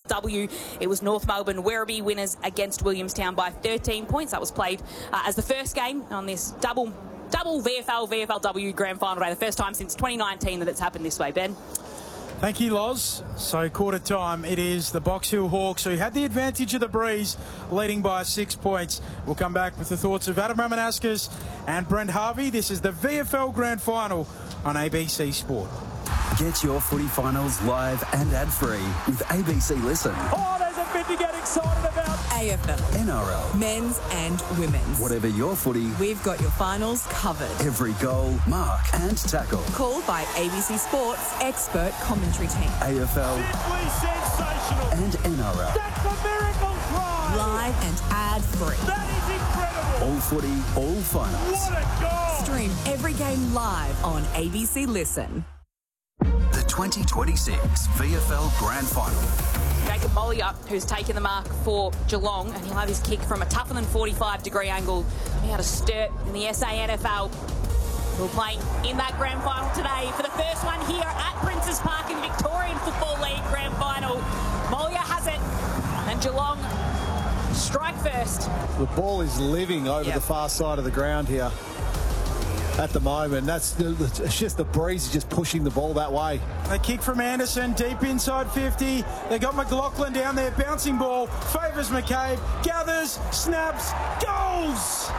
VFLW. It was North Melbourne Werribee winners against Williamstown by 13 points. That was played as the first game on this double VFLW Grand Final day. The first time since 2019 that it's happened this way, Ben. Thank you, Loz. So quarter time, it is the Box Hill Hawks who had the advantage of the breeze, leading by 6 points. We'll come back with the thoughts of Adam Ramanaskas and Brent Harvey. This is the VFL Grand Final on ABC Sport. Get your footy finals live and ad-free with ABC Listen. Oh, there's a bit to get excited about. AFL, NRL, men's and women's. Whatever your footy, We've got your finals covered. every goal, mark and tackle. Called by ABC Sports expert commentary team. AFL Simply sensational. and NRL. That's a miracle try. Live and ad-free. That is incredible. All footy, all finals. What a goal. Stream every game live on ABC Listen. The 2026 VFL Grand Final. Jacob Bollier, who's taken the mark for Geelong, and he'll have his kick from a tougher than 45-degree angle. He had a sturt in the SANFL. We're playing in that grand final today for the first one here at Princes Park in the Victorian Football League Grand Final. Bollier has it, and Geelong strike first. The ball is living over the far side of the ground here at the moment. It's just the breeze is just pushing the ball that way. A kick from Anderson, deep inside 50. They got McLaughlin down there, bouncing ball, favours McCabe, gathers, snaps, goals!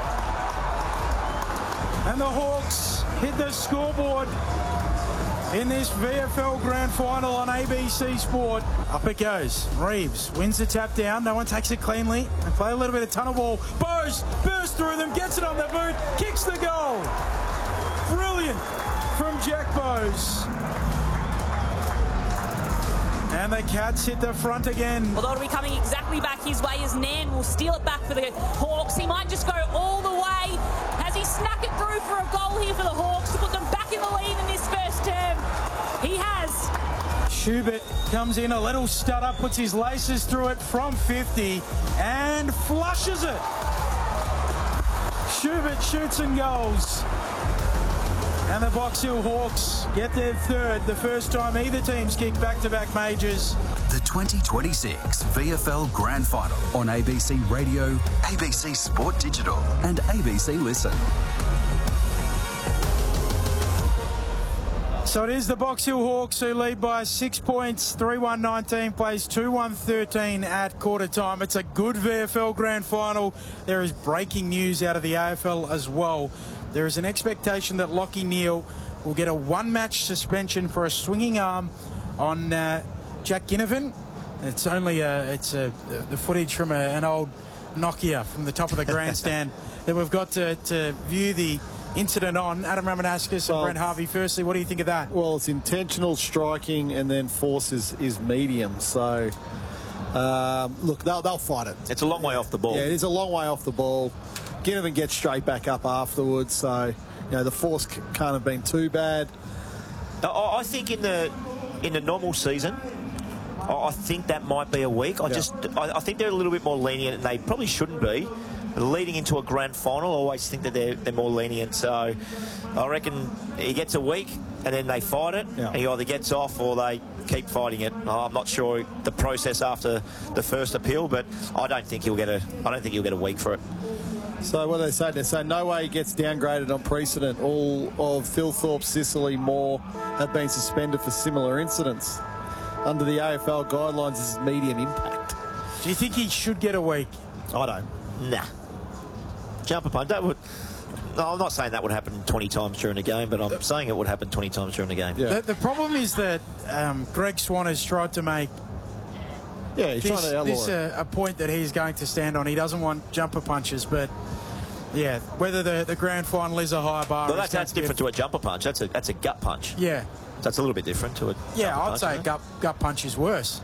And the Hawks hit the scoreboard in this VFL Grand Final on ABC Sport. Up it goes. Reeves wins the tap down. No one takes it cleanly. They play a little bit of tunnel ball. Bose bursts through them, gets it on the boot, kicks the goal. Brilliant from Jack Bose. And the Cats hit the front again. Although it'll be coming exactly back his way as Nan will steal it back for the Hawks. He might just go all the way. Has he snuck it through for a goal here for the Hawks to put them back in the lead in this first term? He has. Schubert comes in, a little stutter, puts his laces through it from 50 and flushes it. Schubert shoots and goals. And the Box Hill Hawks get their third, the first time either team's kicked back-to-back majors. The 2026 VFL Grand Final on ABC Radio, ABC Sport Digital and ABC Listen. So it is the Box Hill Hawks who lead by 6 points, 3-1-19, plays 2-1-13 at quarter time. It's a good VFL Grand Final. There is breaking news out of the AFL as well. There is an expectation that Lachie Neale will get a one-match suspension for a swinging arm on Jack Ginnivan. It's only the footage from an old Nokia from the top of the grandstand that we've got to view the incident on. Adam Ramanaskas and Brent Harvey, firstly, what do you think of that? Well, it's intentional striking and then force is medium. So, look, they'll fight it. It's a long way off the ball. Yeah, it is a long way off the ball. Ginnivan gets straight back up afterwards. So, the force can't have been too bad. I think in the normal season, I think that might be a week. I think they're a little bit more lenient, and they probably shouldn't be. Leading into a grand final, I always think that they're more lenient. So I reckon he gets a week, and then they fight it. Yeah. And he either gets off or they keep fighting it. I'm not sure the process after the first appeal, but I don't think he'll get a week for it. So what they say? They say no way he gets downgraded on precedent. All of Phil Thorpe, Sicily, Moore have been suspended for similar incidents. Under the AFL guidelines, this is medium impact. Do you think he should get a week? I don't. Nah. Jumper punch. That would. No, I'm not saying that would happen 20 times during a game, but I'm saying it would happen 20 times during a game. Yeah. The problem is that Greg Swan has tried to make he's trying to outlaw it. a point that he's going to stand on. He doesn't want jumper punches, but yeah, whether the grand final is a higher bar. Well, that's different to a jumper punch. That's a gut punch. Yeah. That's a little bit different to it. Yeah, I'd say gut punch is worse.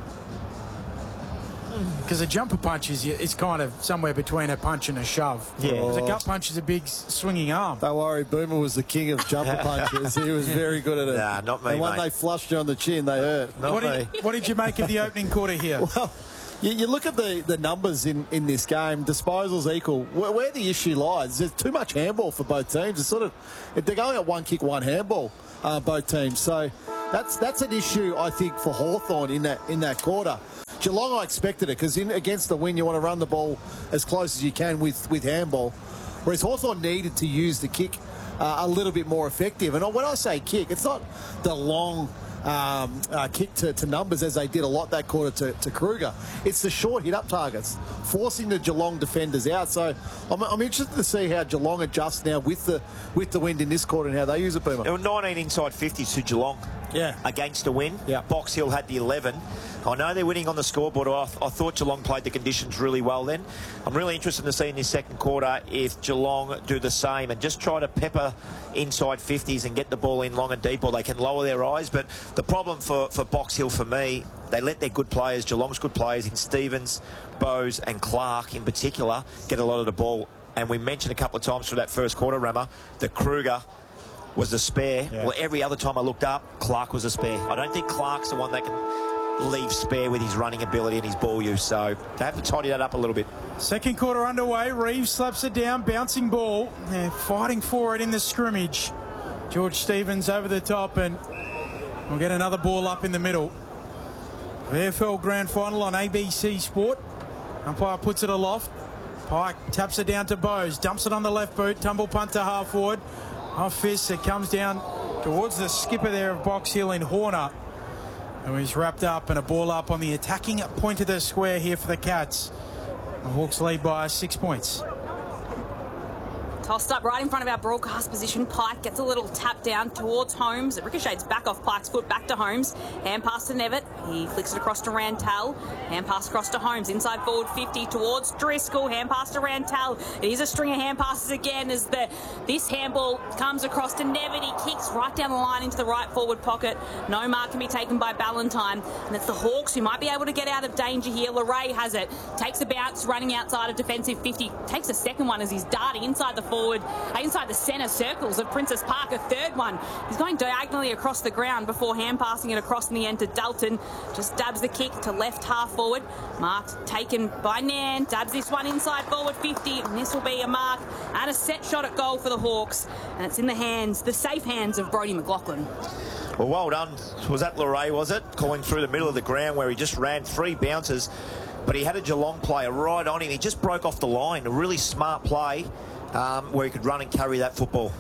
Because a jumper punch is kind of somewhere between a punch and a shove. Yeah. Because a gut punch is a big swinging arm. Don't worry, Boomer was the king of jumper punches. He was very good at it. Nah, not me, and when they flushed you on the chin, they hurt. What did you make of the opening quarter here? Well, you look at the numbers in this game, disposals equal. Where the issue lies, there's too much handball for both teams. It's they're going at one kick, one handball, both teams. So that's an issue, I think, for Hawthorn in that quarter. Geelong, I expected it, because against the win, you want to run the ball as close as you can with handball. Whereas Hawthorn needed to use the kick a little bit more effective. And when I say kick, it's not the long kick to numbers as they did a lot that quarter to Kruger. It's the short hit-up targets, forcing the Geelong defenders out. So I'm interested to see how Geelong adjusts now with the wind in this quarter and how they use it, Boomer. There were 19 inside 50s to Geelong against the win. Yeah. Box Hill had the 11. I know they're winning on the scoreboard. I thought Geelong played the conditions really well then. I'm really interested to see in this second quarter if Geelong do the same and just try to pepper inside 50s and get the ball in long and deep, or they can lower their eyes. But the problem for Box Hill, for me, they let their good players, Geelong's good players in Stevens, Bowes and Clark in particular, get a lot of the ball. And we mentioned a couple of times through that first quarter, Rama, that Kruger was the spare. Yeah. Well, every other time I looked up, Clark was a spare. I don't think Clark's the one that can leave spare with his running ability and his ball use, so they have to tidy that up a little bit. Second quarter underway. Reeves slaps it down, bouncing ball. They're fighting for it in the scrimmage. George Stevens over the top, and we'll get another ball up in the middle. VFL Grand Final on ABC Sport. Umpire puts it aloft. Pike taps it down to Bowes, dumps it on the left boot, tumble punt to half forward. Off fist, it comes down towards the skipper there of Box Hill in Horner, who is wrapped up, and a ball up on the attacking point of the square here for the Cats. The Hawks lead by 6 points. Tossed up right in front of our broadcast position. Pike gets a little tap down towards Holmes. It ricochets back off Pike's foot, back to Holmes. Hand pass to Nevitt. He flicks it across to Rantel. Hand pass across to Holmes. Inside forward 50 towards Driscoll. Hand pass to Rantel. It is a string of hand passes again as this handball comes across to Nevitt. He kicks right down the line into the right forward pocket. No mark can be taken by Ballantyne. And it's the Hawks who might be able to get out of danger here. Leray has it. Takes a bounce running outside of defensive 50. Takes a second one as he's darting inside the inside the centre circles of Princess Park. A third one. He's going diagonally across the ground before hand passing it across in the end to Dalton. Just dabs the kick to left half forward. Mark taken by Nan. Dabs this one inside forward 50. And this will be a mark and a set shot at goal for the Hawks. And it's in the safe hands of Brodie McLaughlin. Well done. Was that Leray, was it? Calling through the middle of the ground where he just ran 3 bounces. But he had a Geelong player right on him. He just broke off the line. A really smart play. Where he could run and carry that football.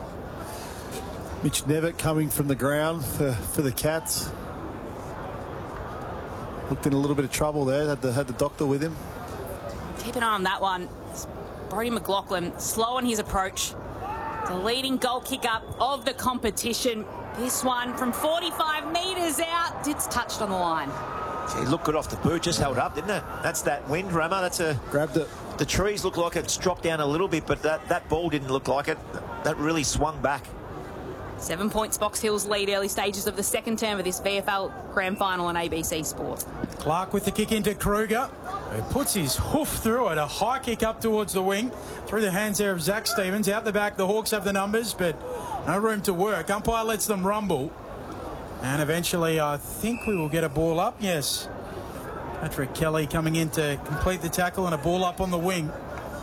Mitch Nevitt coming from the ground for the Cats. Looked in a little bit of trouble there. Had the doctor with him. Keep an eye on that one. Brodie McLaughlin slow on his approach. The leading goal kicker of the competition. This one from 45 metres out. It's touched on the line. He looked good off the boot, just held up, didn't it? That's that wind, Rama. Grabbed it. The trees look like it's dropped down a little bit, but that ball didn't look like it. That really swung back. 7 points Box Hill's lead, early stages of the second term of this VFL Grand Final on ABC Sport. Clark with the kick into Kruger, who puts his hoof through it. A high kick up towards the wing, through the hands there of Zach Stevens. Out the back, the Hawks have the numbers, but no room to work. Umpire lets them rumble. And eventually, I think we will get a ball up. Yes. Patrick Kelly coming in to complete the tackle, and a ball up on the wing.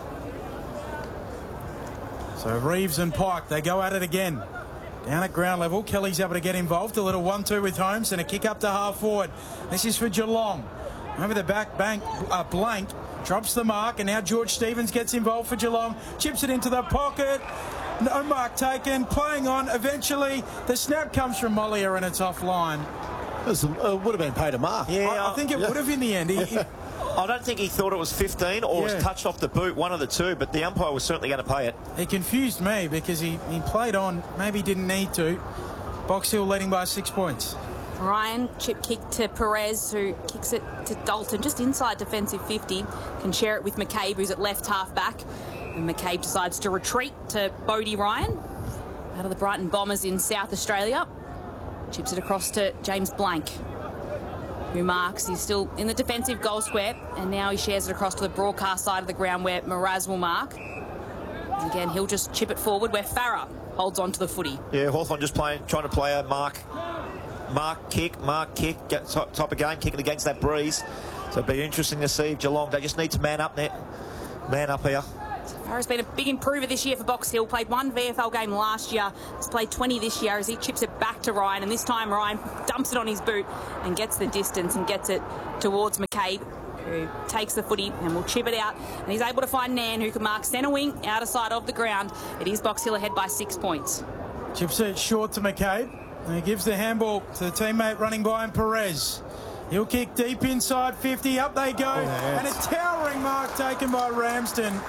So Reeves and Pike, they go at it again. Down at ground level, Kelly's able to get involved. A little 1-2 with Holmes and a kick up to half forward. This is for Geelong. Over the back, Blank drops the mark, and now George Stevens gets involved for Geelong. Chips it into the pocket. No mark taken. Playing on. Eventually, the snap comes from Mollier and it's offline. Would have been paid a mark. Yeah, I think it would have in the end. I don't think he thought it was 15 or was touched off the boot, one of the two, but the umpire was certainly going to pay it. It confused me because he played on, maybe didn't need to. Box Hill leading by 6 points. Ryan, chip kick to Perez, who kicks it to Dalton, just inside defensive 50. Can share it with McCabe, who's at left half back. And McCabe decides to retreat to Bodie Ryan, out of the Brighton Bombers in South Australia. Chips it across to James Blank, who marks. He's still in the defensive goal square, and now he shares it across to the broadcast side of the ground where Mraz will mark. And again, he'll just chip it forward where Farah holds on to the footy. Yeah, Hawthorn just trying to play a mark kick, get top of game, kicking against that breeze. So it'll be interesting to see if Geelong, they just need to man up here. Farah's been a big improver this year for Box Hill. Played one VFL game last year. He's played 20 this year as he chips it back to Ryan. And this time Ryan dumps it on his boot and gets the distance and gets it towards McCabe, who takes the footy and will chip it out. And he's able to find Nan, who can mark centre wing, outer side of the ground. It is Box Hill ahead by 6 points. Chips it short to McCabe. And he gives the handball to the teammate running by him, Perez. He'll kick deep inside 50. Up they go. And a towering mark taken by Ramsden.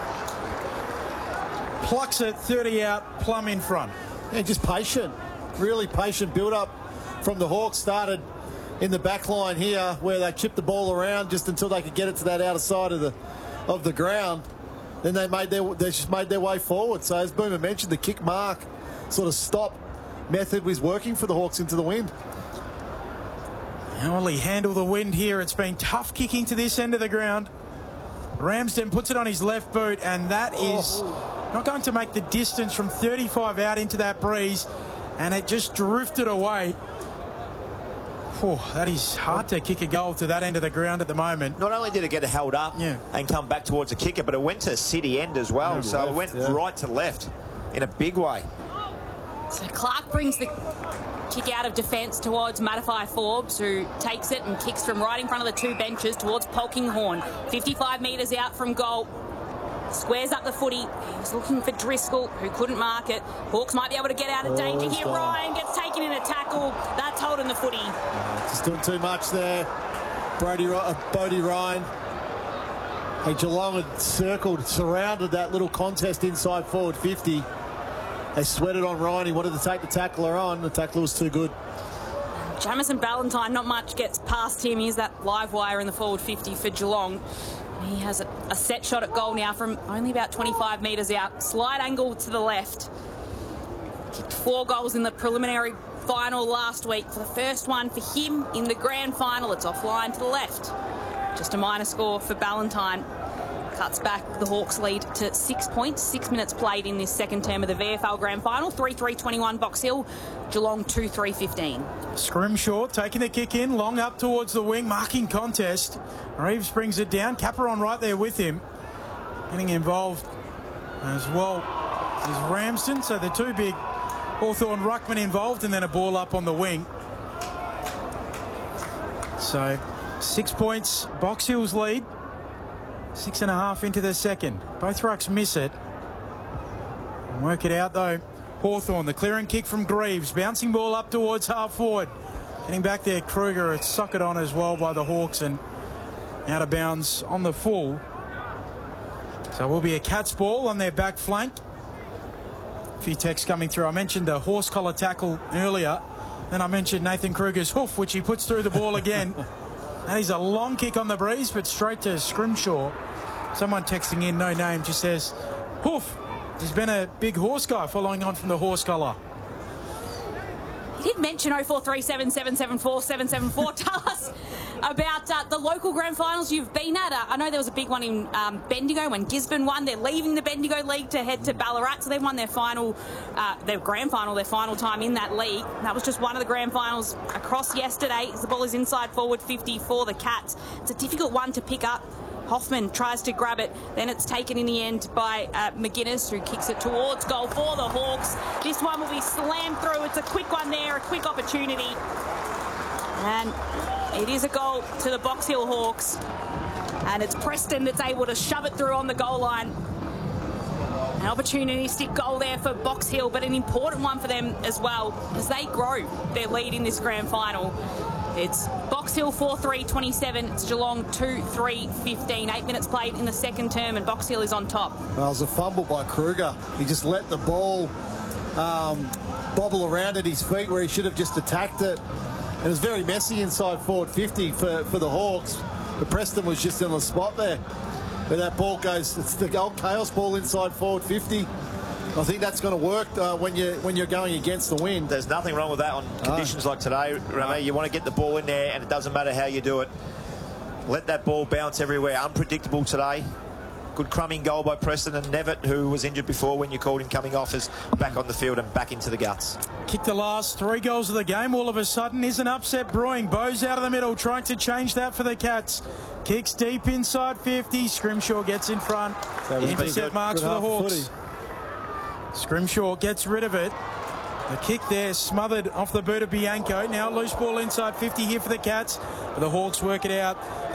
Plucks it 30 out, plumb in front. Yeah, just patient. Really patient build-up from the Hawks. Started in the back line here where they chipped the ball around just until they could get it to that outer side of the ground. Then they just made their way forward. So as Boomer mentioned, the kick mark sort of stop method was working for the Hawks into the wind. How will he handle the wind here? It's been tough kicking to this end of the ground. Ramsden puts it on his left boot, and that is not going to make the distance from 35 out into that breeze, and it just drifted away. That is hard to kick a goal to that end of the ground at the moment. Not only did it get held up and come back towards the kicker, but it went to city end as well. So it went right to left in a big way. So Clark brings the kick out of defence towards Matafai Forbes, who takes it and kicks from right in front of the two benches towards Polkinghorne. 55 metres out from goal. Squares up the footy. He's looking for Driscoll, who couldn't mark it. Hawks might be able to get out of danger here. Ryan gets taken in a tackle. That's holding the footy. Just doing too much there. Bodie Ryan. Hey, Geelong had surrounded that little contest inside forward 50. They sweated on Ryan. He wanted to take the tackler on. The tackler was too good. Jamison Ballantyne, not much gets past him. He's that live wire in the forward 50 for Geelong. He has a set shot at goal now from only about 25 metres out. Slight angle to the left. Kicked 4 goals in the preliminary final last week. For the first one for him in the grand final, it's offline to the left. Just a minor score for Ballantyne. Cuts back the Hawks lead to 6 points. 6 minutes played in this second term of the VFL Grand Final. 3-3-21 Box Hill. Geelong 2-3-15. Scrimshaw taking the kick in, long up towards the wing, marking contest. Reeves brings it down. Caperon right there with him. Getting involved as well as Ramsden. So the two big Hawthorn ruckmen involved, and then a ball up on the wing. So 6 points, Box Hill's lead. 6.5 into the second. Both rucks miss it. Work it out though. Hawthorn, the clearing kick from Greaves. Bouncing ball up towards half forward. Getting back there, Kruger. It's socked on as well by the Hawks and out of bounds on the full. So it will be a Cats ball on their back flank. A few texts coming through. I mentioned the horse collar tackle earlier. Then I mentioned Nathan Kruger's hoof, which he puts through the ball again. That is a long kick on the breeze, but straight to Scrimshaw. Someone texting in, no name, just says, hoof. There's been a big horse guy following on from the horse collar. He did mention 0437 774 774. Tell us about the local grand finals you've been at. I know there was a big one in Bendigo when Gisborne won. They're leaving the Bendigo League to head to Ballarat, so they've won their grand final, their final time in that league. That was just one of the grand finals across yesterday. The ball is inside forward 50 for the Cats. It's a difficult one to pick up. Hoffman tries to grab it, then it's taken in the end by McGuinness, who kicks it towards goal for the Hawks. This one will be slammed through. It's a quick one there, a quick opportunity. And it is a goal to the Box Hill Hawks. And it's Preston that's able to shove it through on the goal line. An opportunistic goal there for Box Hill, but an important one for them as well, as they grow their lead in this grand final. It's Box Hill 4-3-27. It's Geelong 2-3-15. 8 minutes played in the second term, and Box Hill is on top. Well, it was a fumble by Kruger. He just let the ball bobble around at his feet where he should have just attacked it. It was very messy inside forward 50 for the Hawks. But Preston was just in the spot there. Where that ball goes, it's the old chaos ball inside forward 50. I think that's going to work when you're going against the wind. There's nothing wrong with that on conditions like today, Remy. You want to get the ball in there, and it doesn't matter how you do it. Let that ball bounce everywhere. Unpredictable today. Good crumbing goal by Preston, and Nevitt, who was injured before when you called him coming off, is back on the field and back into the guts. Kicked the last 3 goals of the game. All of a sudden is an upset brewing. Bowes out of the middle, trying to change that for the Cats. Kicks deep inside 50. Scrimshaw gets in front. Intercept marks for the Hawks. Scrimshaw gets rid of it. The kick there smothered off the boot of Bianco. Now loose ball inside 50 here for the Cats. But the Hawks work it out.